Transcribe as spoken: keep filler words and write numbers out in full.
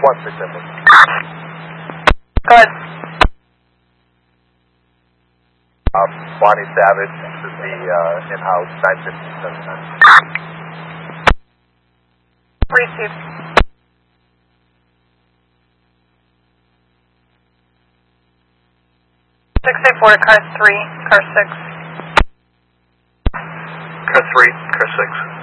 one six seven. Go ahead. Uh, Bonnie Savage, this is the uh, in-house nine fifty seven nine. Receive. six eight four, car three, car six. Car three, car six.